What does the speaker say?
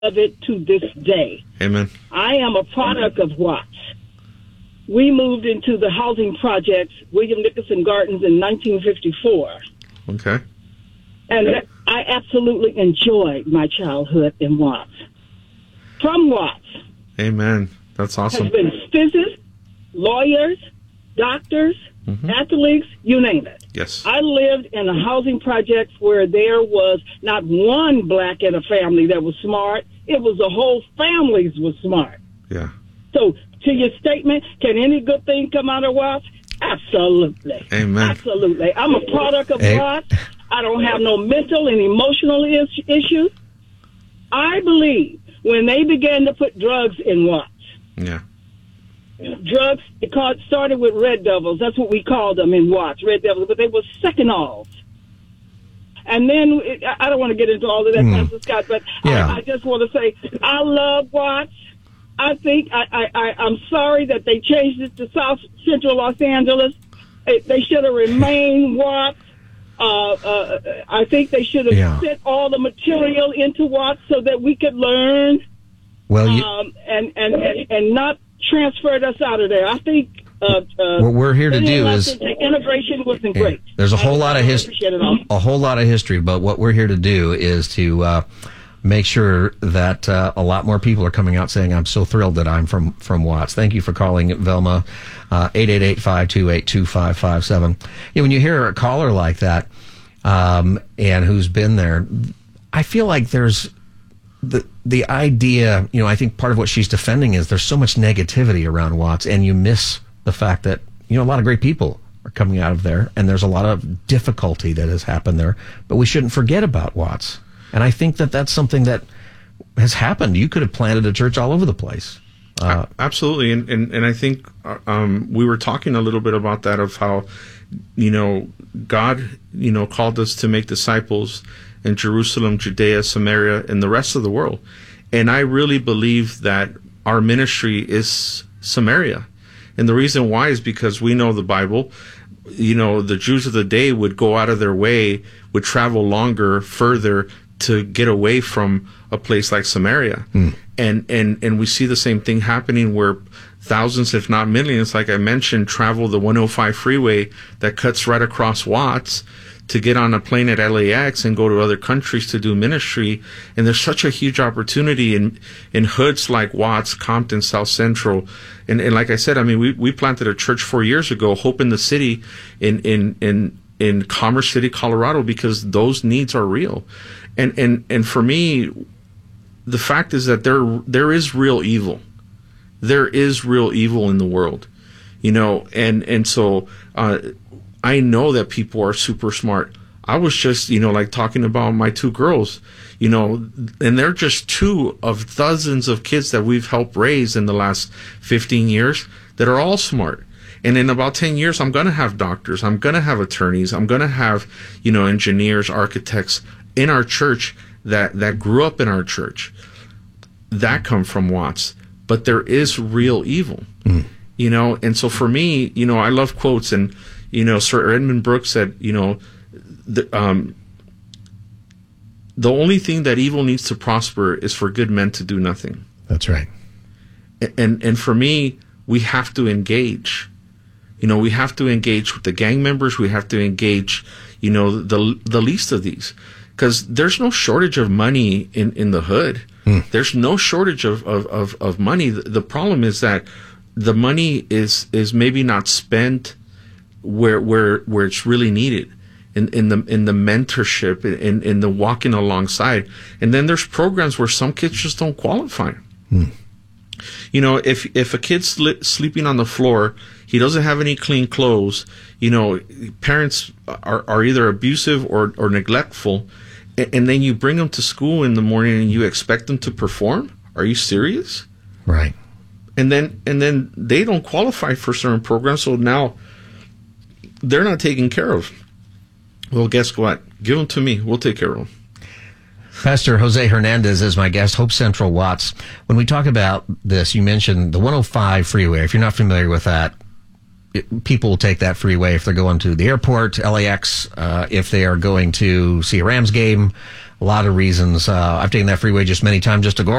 of it to this day. Amen. I am a product of Watts. We moved into the housing projects, William Nicholson Gardens, in 1954. Okay. And I absolutely enjoyed my childhood in Watts. From Watts. Amen. That's awesome. Has been physicists, lawyers, doctors, athletes, you name it. Yes. I lived in a housing project where there was not one black in a family that was smart. It was the whole families was smart. Yeah. So, to your statement, can any good thing come out of Watts? Absolutely. Amen. Absolutely. I'm a product of Watts. I don't have no mental and emotional issues. I believe when they began to put drugs in Watts, yeah. Drugs, it started with Red Devils. That's what we called them in Watts, Red Devils, but they were second-alls. And then, I don't want to get into all of that, Pastor Scott, but I just want to say, I love Watts. I think, I'm sorry that they changed it to South Central Los Angeles. They should have remained Watts. I think they should have sent all the material into Watts so that we could learn. Well, and not transferred us out of there. I think what we're here to do is integration wasn't great. There's a whole lot of history, but what we're here to do is to make sure that a lot more people are coming out saying, "I'm so thrilled that I'm from Watts." Thank you for calling, Velma. 888-528-2557. When you hear a caller like that, and who's been there, I feel like there's the idea, I think part of what she's defending is there's so much negativity around Watts, and you miss the fact that, a lot of great people are coming out of there, and there's a lot of difficulty that has happened there, but we shouldn't forget about Watts. And I think that that's something that has happened. You could have planted a church all over the place. Absolutely. And I think we were talking a little bit about that, of how, God, called us to make disciples in Jerusalem, Judea, Samaria, and the rest of the world. And I really believe that our ministry is Samaria. And the reason why is because we know the Bible. The Jews of the day would go out of their way, would travel longer, further, to get away from a place like Samaria. And we see the same thing happening where thousands, if not millions, like I mentioned, travel the 105 freeway that cuts right across Watts to get on a plane at LAX and go to other countries to do ministry. And there's such a huge opportunity in hoods like Watts, Compton, South Central. And like I said, we planted a church 4 years ago, Hope in the City, in Commerce City, Colorado, because those needs are real. And for me, the fact is that there is real evil. There is real evil in the world, and so I know that people are super smart. I was just, talking about my two girls, and they're just two of dozens of kids that we've helped raise in the last 15 years that are all smart. And in about 10 years, I'm going to have doctors. I'm going to have attorneys. I'm going to have, engineers, architects in our church that grew up in our church that come from Watts. But there is real evil, and so for me, I love quotes, and, Sir Edmund Brooks said, the only thing that evil needs to prosper is for good men to do nothing. That's right. And for me, we have to engage. We have to engage with the gang members. We have to engage, the least of these, because there's no shortage of money in the hood. There's no shortage of money. The problem is that the money is maybe not spent where it's really needed, in the mentorship, in the walking alongside. And then there's programs where some kids just don't qualify. If a kid's sleeping on the floor, he doesn't have any clean clothes, parents are either abusive or neglectful, and then you bring them to school in the morning and you expect them to perform? Are you serious? Right. And then they don't qualify for certain programs, so now they're not taken care of. Well, guess what? Give them to me. We'll take care of them. Pastor Jose Hernandez is my guest, Hope Central Watts. When we talk about this, you mentioned the 105 freeway. If you're not familiar with that, people will take that freeway if they're going to the airport, LAX, if they are going to see a Rams game, a lot of reasons. I've taken that freeway just many times just to go